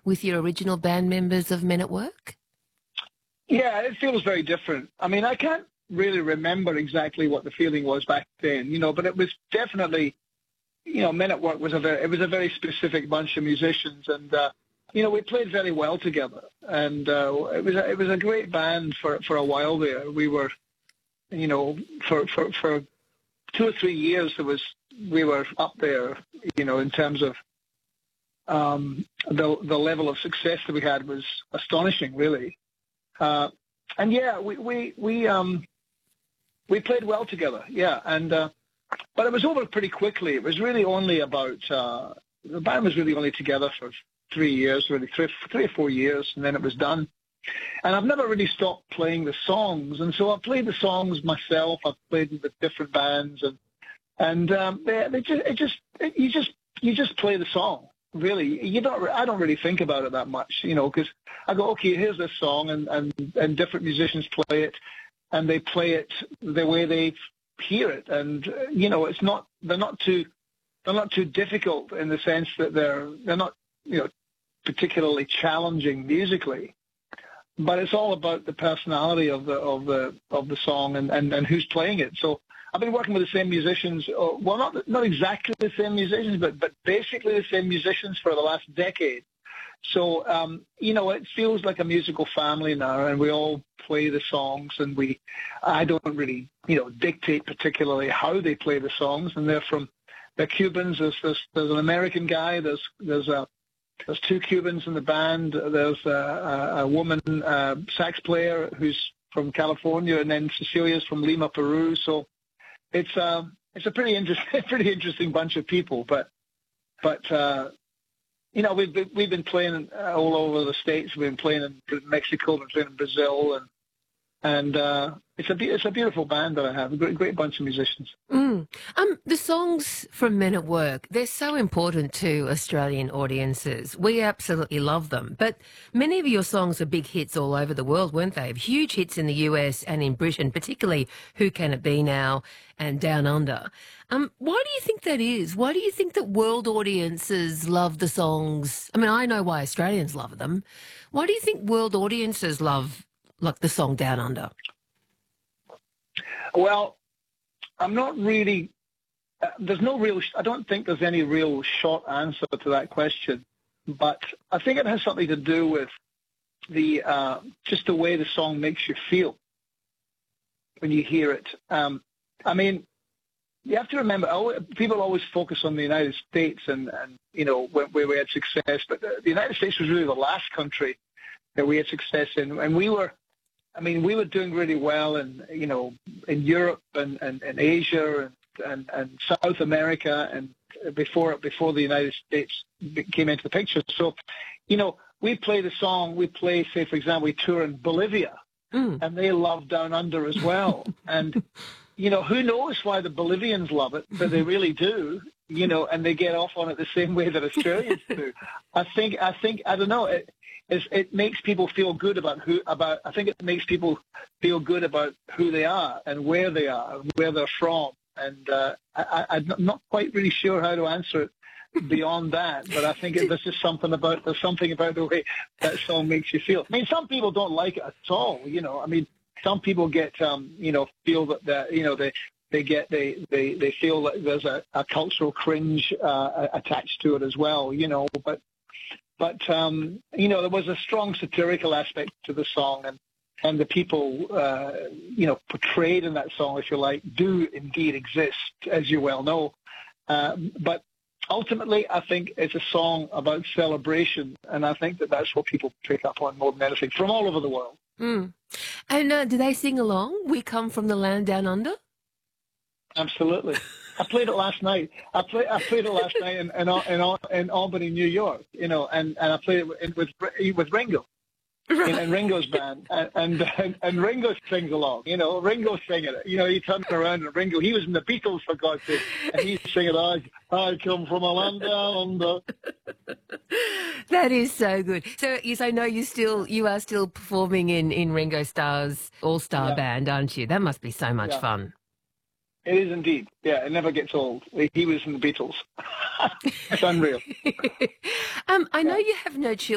with your original band members of Men at Work? Yeah, it feels very different. I mean, I can't really remember exactly what the feeling was back then, but it was definitely, Men at Work was a very specific bunch of musicians, and we played very well together, and it was a great band for a while there. We were, for 2 or 3 years we were up there, in terms of the level of success that we had was astonishing, really. And yeah, we played well together, yeah, and but it was over pretty quickly. It was really only about the band was really only together for 3 years, really 3 or 4 years, and then it was done. And I've never really stopped playing the songs, and so I played the songs myself. I've played with different bands, and you just play the song. Really, I don't really think about it that much, because I go, okay, here's this song, and different musicians play it, and they play it the way they hear it, and they're not too difficult in the sense that they're not particularly challenging musically, but it's all about the personality of the song and who's playing it. So I've been working with the same musicians, well, not exactly the same musicians, but basically the same musicians for the last decade. So, it feels like a musical family now, and we all play the songs, and I don't really, dictate particularly how they play the songs, and they're Cubans. There's an American guy, there's 2 Cubans in the band, there's a woman sax player who's from California, and then Cecilia's from Lima, Peru. So it's a pretty interesting bunch of people, but we've been playing all over the States. We've been playing in Mexico, we've been playing in Brazil, and it's a beautiful band that I have. A great bunch of musicians. The songs from Men at Work, they're so important to Australian audiences. We absolutely love them. But many of your songs were big hits all over the world, weren't they? Huge hits in the US and in Britain, particularly Who Can It Be Now and Down Under. Why do you think that is? Why do you think that world audiences love the songs? I mean, I know why Australians love them. Why do you think world audiences love, like, the song Down Under? Well, I'm not really. I don't think there's any real short answer to that question, but I think it has something to do with just the way the song makes you feel when you hear it. I mean, you have to remember, people always focus on the United States and where we had success, but the United States was really the last country that we had success in, and we were doing really well in Europe and Asia and South America, and before the United States came into the picture. So, we play the song. We play, say, for example, we tour in Bolivia, and they love Down Under as well. And who knows why the Bolivians love it, but they really do. And they get off on it the same way that Australians do. I think I don't know. It makes people feel good I think it makes people feel good about who they are and where they are and where they're from. And I'm not quite really sure how to answer it beyond that, but I think there's something about the way that song makes you feel. I mean, some people don't like it at all, I mean, some people get, feel that, they feel that there's a cultural cringe attached to it as well, but there was a strong satirical aspect to the song, and the people, portrayed in that song, if you like, do indeed exist, as you well know. But ultimately, I think it's a song about celebration, and I think that's what people pick up on more than anything from all over the world. And do they sing along? We Come From the Land Down Under? Absolutely. I played it last night. I played it last night in Albany, New York. And I played it with Ringo, in Ringo's band, and Ringo sings along. Ringo's singing it. He turned around and Ringo. He was in the Beatles, for God's sake, and he's singing, "I come from a land down under." That is so good. So yes, I know you are still performing in Ringo Starr's All-Star Band, aren't you? That must be so much fun. It is indeed. Yeah, it never gets old. He was in the Beatles. It's unreal. I know you have no children.